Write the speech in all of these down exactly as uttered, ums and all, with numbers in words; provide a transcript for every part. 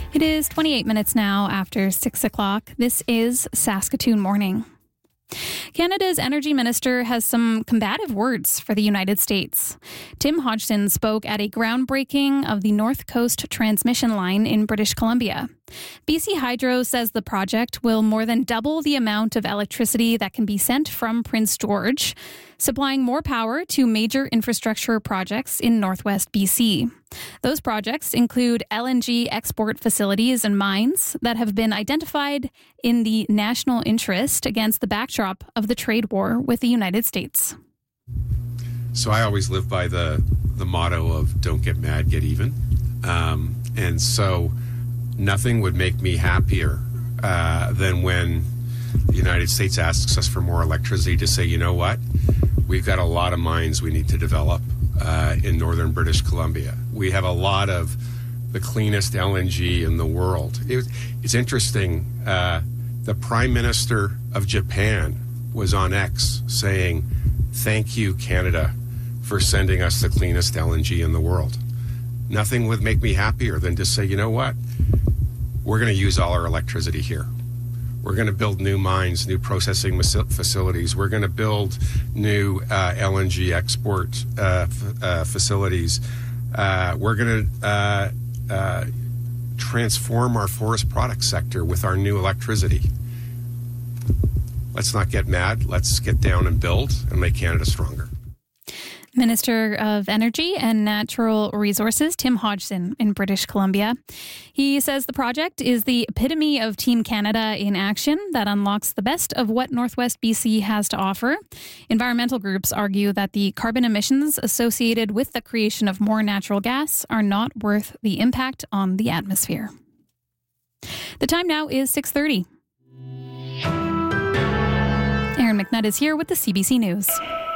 It is twenty-eight minutes now after six o'clock. This is Saskatoon Morning. Canada's energy minister has some combative words for the United States. Tim Hodgson spoke at a groundbreaking of the North Coast Transmission Line in British Columbia. B C Hydro says the project will more than double the amount of electricity that can be sent from Prince George, supplying more power to major infrastructure projects in northwest B C. Those projects include L N G export facilities and mines that have been identified in the national interest against the backdrop of the trade war with the United States. So I always live by the, the motto of don't get mad, get even. Um, and so nothing would make me happier uh, than when the United States asks us for more electricity to say, you know what, we've got a lot of mines we need to develop uh, in northern British Columbia. We have a lot of the cleanest L N G in the world. It, it's interesting, uh, the Prime Minister of Japan was on X saying, thank you, Canada, for sending us the cleanest L N G in the world. Nothing would make me happier than to say, you know what, we're going to use all our electricity here. We're going to build new mines, new processing facilities. We're going to build new uh, L N G export uh, f- uh, facilities. Uh, we're going to uh, uh, transform our forest products sector with our new electricity. Let's not get mad. Let's get down and build and make Canada stronger. Minister of Energy and Natural Resources, Tim Hodgson in British Columbia. He says the project is the epitome of Team Canada in action that unlocks the best of what Northwest B C has to offer. Environmental groups argue that the carbon emissions associated with the creation of more natural gas are not worth the impact on the atmosphere. The time now is six thirty. Aaron McNutt is here with the C B C News.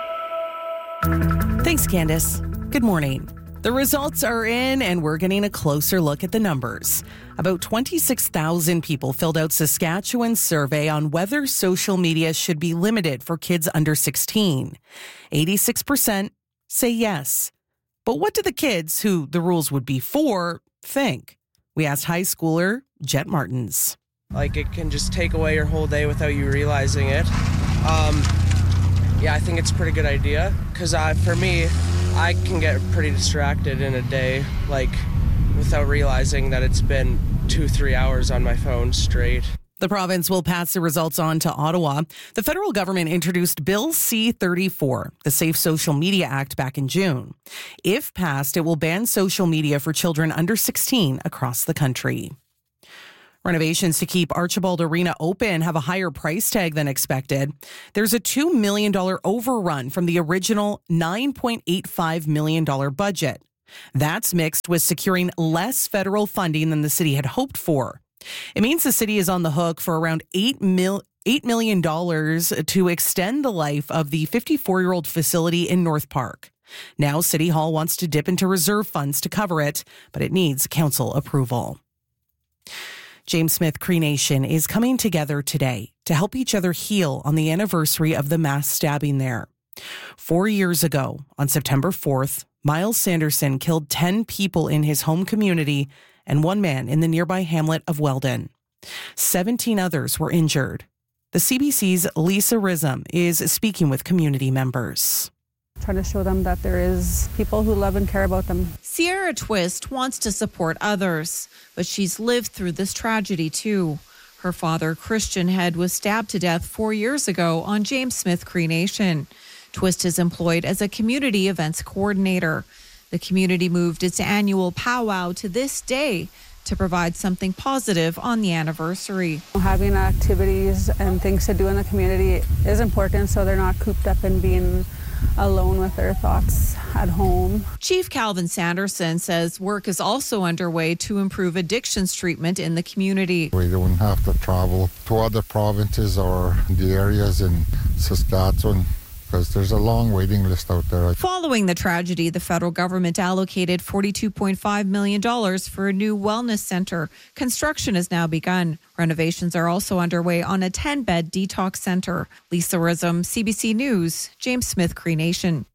Thanks, Candace. Good morning. The results are in, and we're getting a closer look at the numbers. About twenty-six thousand people filled out Saskatchewan's survey on whether social media should be limited for kids under sixteen. eighty-six percent say yes. But what do the kids, who the rules would be for, think? We asked high schooler Jet Martins. Like, it can just take away your whole day without you realizing it. Um... Yeah, I think it's a pretty good idea because uh, for me, I can get pretty distracted in a day, like without realizing that it's been two, three hours on my phone straight. The province will pass the results on to Ottawa. The federal government introduced Bill C thirty-four, the Safe Social Media Act, back in June. If passed, it will ban social media for children under sixteen across the country. Renovations to keep Archibald Arena open have a higher price tag than expected. There's a two million dollars overrun from the original nine point eight five million dollars budget. That's mixed with securing less federal funding than the city had hoped for. It means the city is on the hook for around eight million dollars to extend the life of the fifty-four-year-old facility in North Park. Now City Hall wants to dip into reserve funds to cover it, but it needs council approval. James Smith Cree Nation is coming together today to help each other heal on the anniversary of the mass stabbing there. Four years ago, on September fourth, Miles Sanderson killed ten people in his home community and one man in the nearby hamlet of Weldon. seventeen others were injured. The C B C's Lisa Rism is speaking with community members. Trying to show them that there is people who love and care about them. Sierra Twist wants to support others, but she's lived through this tragedy too. Her father, Christian Head, was stabbed to death four years ago on James Smith Cree Nation. Twist is employed as a community events coordinator. The community moved its annual powwow to this day to provide something positive on the anniversary. Having activities and things to do in the community is important so they're not cooped up in being alone with their thoughts at home. Chief Calvin Sanderson says work is also underway to improve addictions treatment in the community. We don't have to travel to other provinces or the areas in Saskatchewan because there's a long waiting list out there. Following the tragedy, the federal government allocated forty-two point five million dollars for a new wellness center. Construction has now begun. Renovations are also underway on a ten-bed detox center. Lisa Rism, C B C News, James Smith Cree Nation.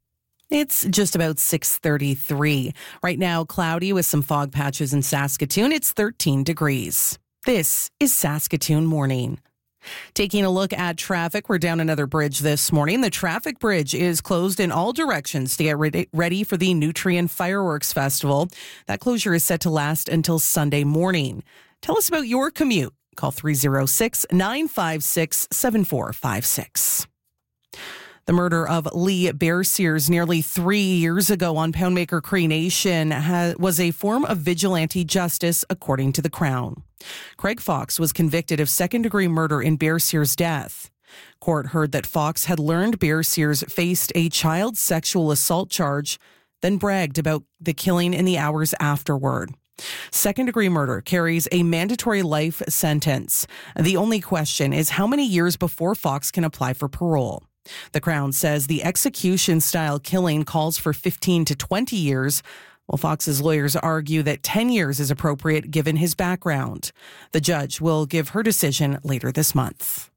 It's just about six thirty-three. Right now, cloudy with some fog patches in Saskatoon. It's thirteen degrees. This is Saskatoon Morning. Taking a look at traffic, we're down another bridge this morning. The traffic bridge is closed in all directions to get ready for the Nutrien Fireworks Festival. That closure is set to last until Sunday morning. Tell us about your commute. Call three oh six, nine five six, seven four five six. The murder of Lee Bearsears nearly three years ago on Poundmaker Cree Nation ha- was a form of vigilante justice, according to the Crown. Craig Fox was convicted of second-degree murder in Bearsears' death. Court heard that Fox had learned Bearsears faced a child sexual assault charge, then bragged about the killing in the hours afterward. Second-degree murder carries a mandatory life sentence. The only question is how many years before Fox can apply for parole. The Crown says the execution-style killing calls for fifteen to twenty years, while Fox's lawyers argue that ten years is appropriate given his background. The judge will give her decision later this month.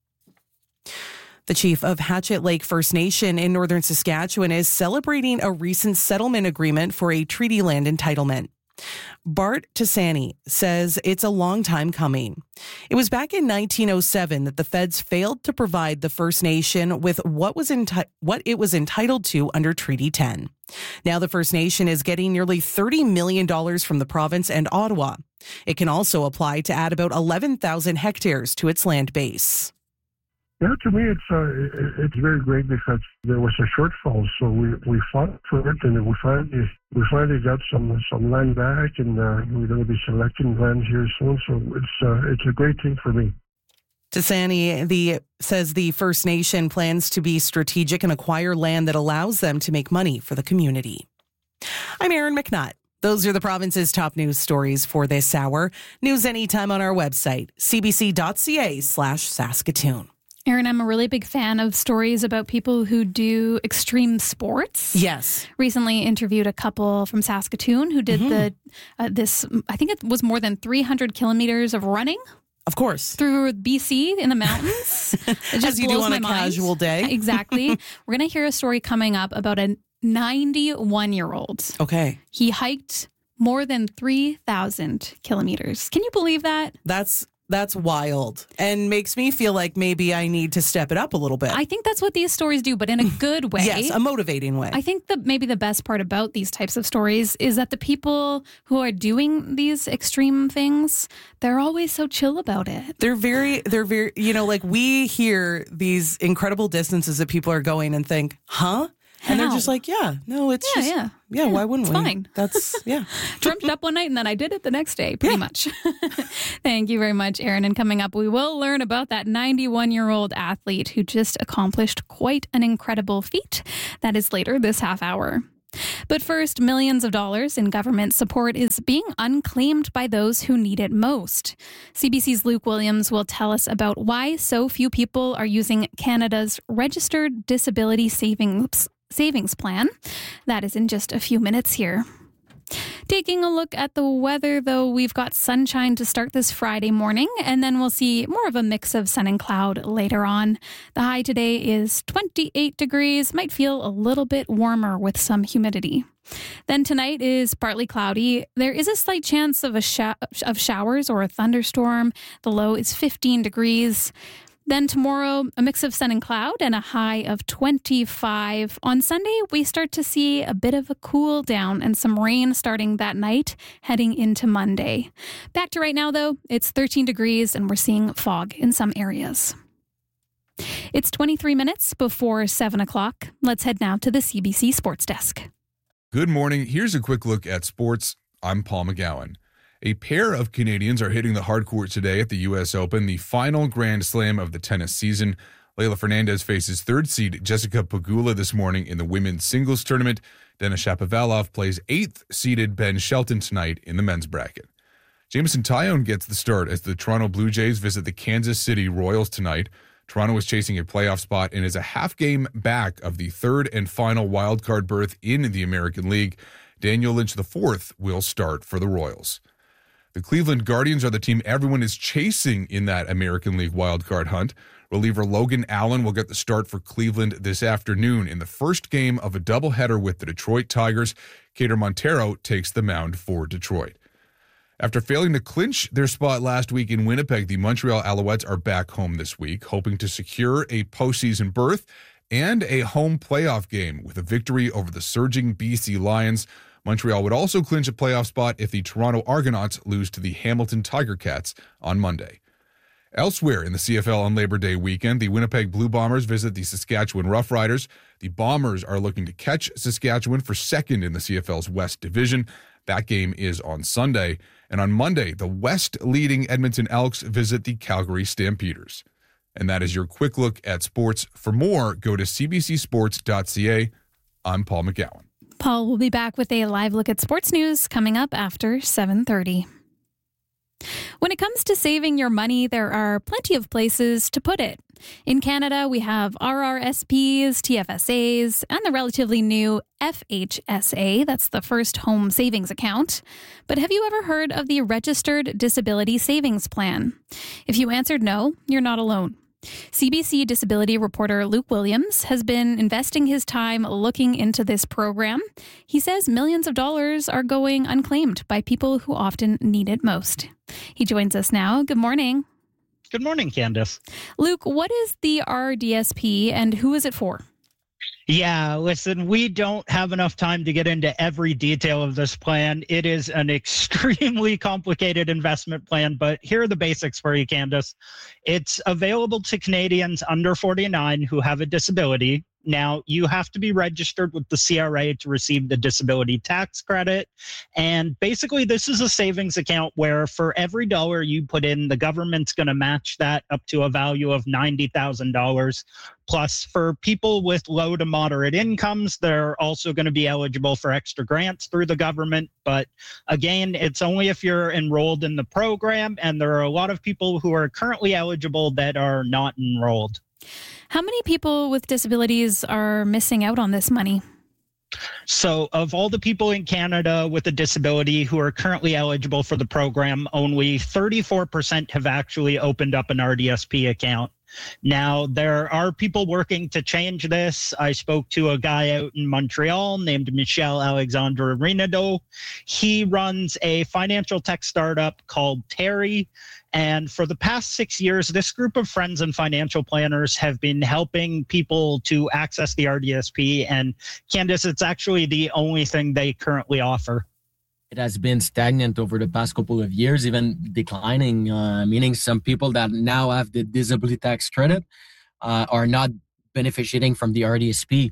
The chief of Hatchet Lake First Nation in northern Saskatchewan is celebrating a recent settlement agreement for a treaty land entitlement. Bart Tassani says it's a long time coming. It was back in nineteen oh seven that the feds failed to provide the First Nation with what was enti- what it was entitled to under Treaty ten. Now the First Nation is getting nearly thirty million dollars from the province and Ottawa. It can also apply to add about eleven thousand hectares to its land base. Yeah, to me, it's uh, it's very great because there was a shortfall, so we, we fought for it, and we finally we finally got some some land back, and uh, we're going to be selecting land here soon. So it's uh, it's a great thing for me. Tassani the says the First Nation plans to be strategic and acquire land that allows them to make money for the community. I'm Erin McNutt. Those are the province's top news stories for this hour. News anytime on our website, cbc.ca slash Saskatoon. Erin, I'm a really big fan of stories about people who do extreme sports. Yes. Recently interviewed a couple from Saskatoon who did mm-hmm. the uh, this, I think it was more than three hundred kilometers of running. Of course. Through B C in the mountains. It just As you blows do on my a mind. casual day. Exactly. We're going to hear a story coming up about a ninety-one-year-old. Okay. He hiked more than three thousand kilometers. Can you believe that? That's That's wild and makes me feel like maybe I need to step it up a little bit. I think that's what these stories do, but in a good way. Yes, a motivating way. I think that maybe the best part about these types of stories is that the people who are doing these extreme things, they're always so chill about it. They're very, they're very, you know, like we hear these incredible distances that people are going and think, huh? How? And they're just like, yeah, no, it's yeah, just, yeah, yeah, yeah, why wouldn't it's we? Fine. That's, yeah. Dreamt it up one night and then I did it the next day, pretty yeah. much. Thank you very much, Erin. And coming up, we will learn about that ninety-one-year-old athlete who just accomplished quite an incredible feat. That is later this half hour. But first, millions of dollars in government support is being unclaimed by those who need it most. C B C's Luke Williams will tell us about why so few people are using Canada's Registered Disability Savings Savings Plan. That is in just a few minutes here. Taking a look at the weather, though, we've got sunshine to start this Friday morning, and then we'll see more of a mix of sun and cloud later on. The high today is twenty-eight degrees, might feel a little bit warmer with some humidity. Then tonight is partly cloudy. There is a slight chance of a sh- of showers or a thunderstorm. The low is fifteen degrees. Then tomorrow, a mix of sun and cloud and a high of twenty-five. On Sunday, we start to see a bit of a cool down and some rain starting that night, heading into Monday. Back to right now, though, it's thirteen degrees and we're seeing fog in some areas. It's twenty-three minutes before seven o'clock. Let's head now to the C B C Sports Desk. Good morning. Here's a quick look at sports. I'm Paul McGowan. A pair of Canadians are hitting the hardcourt today at the U S Open, the final Grand Slam of the tennis season. Leylah Fernandez faces third seed Jessica Pegula this morning in the women's singles tournament. Denis Shapovalov plays eighth seeded Ben Shelton tonight in the men's bracket. Jameson Taillon gets the start as the Toronto Blue Jays visit the Kansas City Royals tonight. Toronto is chasing a playoff spot and is a half game back of the third and final wildcard berth in the American League. Daniel Lynch the fourth will start for the Royals. The Cleveland Guardians are the team everyone is chasing in that American League wildcard hunt. Reliever Logan Allen will get the start for Cleveland this afternoon in the first game of a doubleheader with the Detroit Tigers. Kader Montero takes the mound for Detroit. After failing to clinch their spot last week in Winnipeg, the Montreal Alouettes are back home this week, hoping to secure a postseason berth and a home playoff game with a victory over the surging B C Lions. Montreal would also clinch a playoff spot if the Toronto Argonauts lose to the Hamilton Tiger Cats on Monday. Elsewhere in the C F L on Labor Day weekend, the Winnipeg Blue Bombers visit the Saskatchewan Roughriders. The Bombers are looking to catch Saskatchewan for second in the C F L's West Division. That game is on Sunday. And on Monday, the West-leading Edmonton Elks visit the Calgary Stampeders. And that is your quick look at sports. For more, go to c b c sports dot c a. I'm Paul McGowan. Paul will be back with a live look at sports news coming up after seven thirty. When it comes to saving your money, there are plenty of places to put it. In Canada, we have R R S Ps, T F S As, and the relatively new F H S A, that's the First Home Savings Account. But have you ever heard of the Registered Disability Savings Plan? If you answered no, you're not alone. C B C disability reporter Luke Williams has been investing his time looking into this program. He says millions of dollars are going unclaimed by people who often need it most. He joins us now. Good morning. Good morning, Candace. Luke, what is the R D S P and who is it for? Yeah, listen, we don't have enough time to get into every detail of this plan. It is an extremely complicated investment plan, but here are the basics for you, Candace. It's available to Canadians under forty-nine who have a disability. Now, you have to be registered with the C R A to receive the disability tax credit. And basically, this is a savings account where for every dollar you put in, the government's going to match that up to a value of ninety thousand dollars. Plus, for people with low to moderate incomes, they're also going to be eligible for extra grants through the government. But again, it's only if you're enrolled in the program, and there are a lot of people who are currently eligible that are not enrolled. How many people with disabilities are missing out on this money? So of all the people in Canada with a disability who are currently eligible for the program, only thirty-four percent have actually opened up an R D S P account. Now, there are people working to change this. I spoke to a guy out in Montreal named Michel Alexandre Renaudot. He runs a financial tech startup called Terry. And for the past six years, this group of friends and financial planners have been helping people to access the R D S P. And Candace, it's actually the only thing they currently offer. It has been stagnant over the past couple of years, even declining, uh, meaning some people that now have the disability tax credit uh, are not benefiting from the R D S P.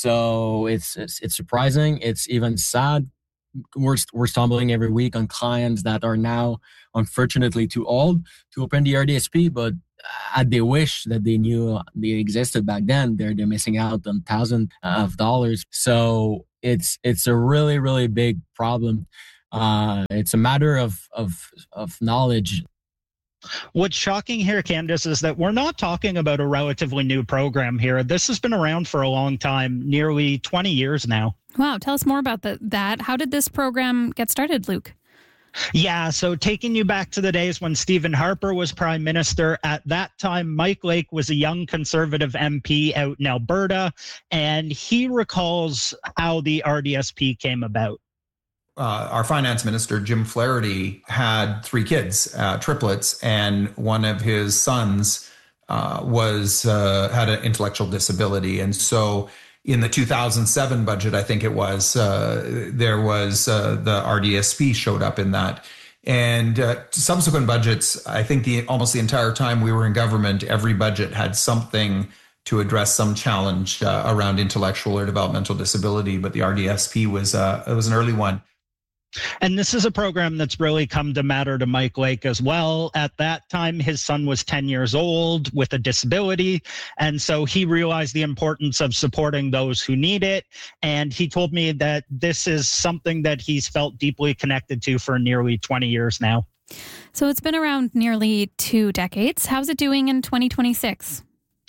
So it's, it's, it's surprising. It's even sad. We're, we're stumbling every week on clients that are now, unfortunately, too old to open the R D S P, but had they wish that they knew they existed back then, they're, they're missing out on thousands of dollars. So it's it's a really, really big problem. Uh, it's a matter of, of, of knowledge. What's shocking here, Candace, is that we're not talking about a relatively new program here. This has been around for a long time, nearly twenty years now. Wow. Tell us more about the, that. How did this program get started, Luke? Yeah, so taking you back to the days when Stephen Harper was prime minister, at that time, Mike Lake was a young conservative M P out in Alberta, and he recalls how the R D S P came about. Uh, our finance minister, Jim Flaherty, had three kids, uh, triplets, and one of his sons uh, was uh, had an intellectual disability. And so in the two thousand seven budget, I think it was, uh, there was uh, the R D S P showed up in that. And uh, subsequent budgets, I think the almost the entire time we were in government, every budget had something to address some challenge uh, around intellectual or developmental disability. But the R D S P was uh, it was an early one. And this is a program that's really come to matter to Mike Lake as well. At that time, his son was ten years old with a disability. And so he realized the importance of supporting those who need it. And he told me that this is something that he's felt deeply connected to for nearly twenty years now. So it's been around nearly two decades. How's it doing in twenty twenty-six?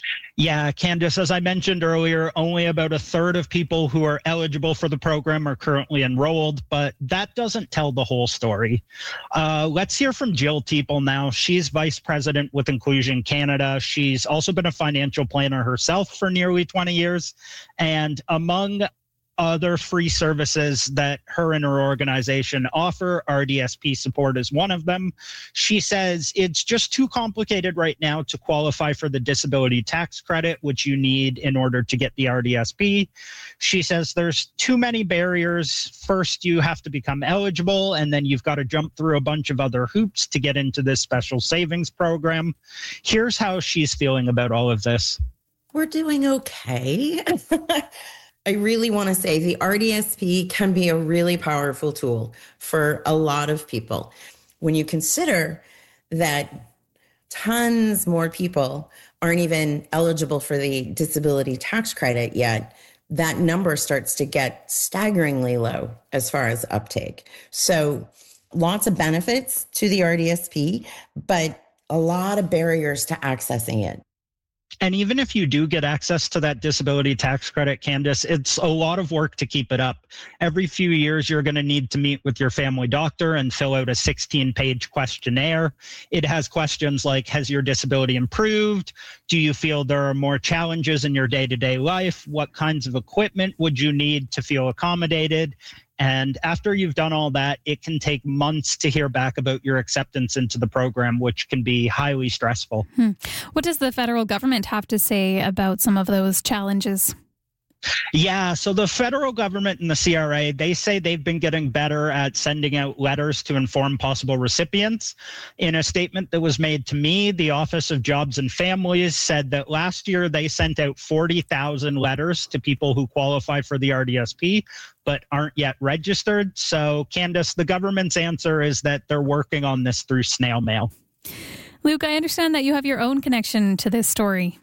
Yeah, Candace, as I mentioned earlier, only about a third of people who are eligible for the program are currently enrolled, but that doesn't tell the whole story. Uh, let's hear from Jill Teeple now. She's vice president with Inclusion Canada. She's also been a financial planner herself for nearly twenty years. And among other free services that her and her organization offer, R D S P support is one of them. She says it's just too complicated right now to qualify for the disability tax credit, which you need in order to get the R D S P. She says there's too many barriers. First, you have to become eligible, and then you've got to jump through a bunch of other hoops to get into this special savings program. Here's how she's feeling about all of this. We're doing okay. I really want to say the R D S P can be a really powerful tool for a lot of people. When you consider that tons more people aren't even eligible for the disability tax credit yet, that number starts to get staggeringly low as far as uptake. So lots of benefits to the R D S P, but a lot of barriers to accessing it. And even if you do get access to that disability tax credit, Candace, it's a lot of work to keep it up. Every few years, you're going to need to meet with your family doctor and fill out a sixteen-page questionnaire. It has questions like, has your disability improved? Do you feel there are more challenges in your day-to-day life? What kinds of equipment would you need to feel accommodated? And after you've done all that, it can take months to hear back about your acceptance into the program, which can be highly stressful. Hmm. What does the federal government have to say about some of those challenges? Yeah, so the federal government and the C R A, they say they've been getting better at sending out letters to inform possible recipients. In a statement that was made to me, the Office of Jobs and Families said that last year they sent out forty thousand letters to people who qualify for the R D S P, but aren't yet registered. So, Candace, the government's answer is that they're working on this through snail mail. Luke, I understand that you have your own connection to this story.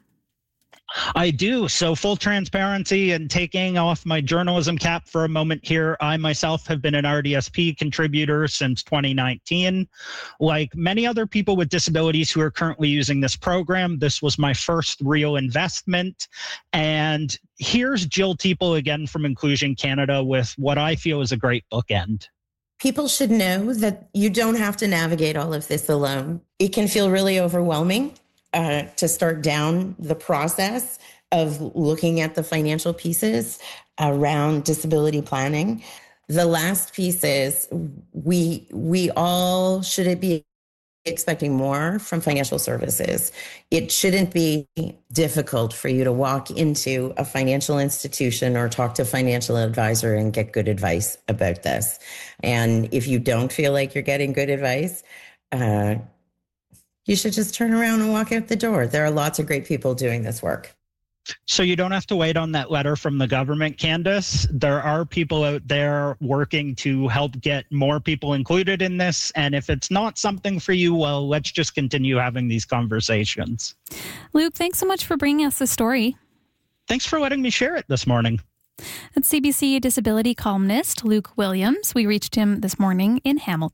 I do. So full transparency and taking off my journalism cap for a moment here, I myself have been an R D S P contributor since twenty nineteen. Like many other people with disabilities who are currently using this program, this was my first real investment. And here's Jill Teeple again from Inclusion Canada with what I feel is a great bookend. People should know that you don't have to navigate all of this alone. It can feel really overwhelming. Uh, to start down the process of looking at the financial pieces around disability planning. The last piece is we we all should be expecting more from financial services. It shouldn't be difficult for you to walk into a financial institution or talk to a financial advisor and get good advice about this. And if you don't feel like you're getting good advice, uh, you should just turn around and walk out the door. There are lots of great people doing this work. So you don't have to wait on that letter from the government, Candace. There are people out there working to help get more people included in this. And if it's not something for you, well, let's just continue having these conversations. Luke, thanks so much for bringing us the story. Thanks for letting me share it this morning. That's C B C disability columnist Luke Williams. We reached him this morning in Hamilton.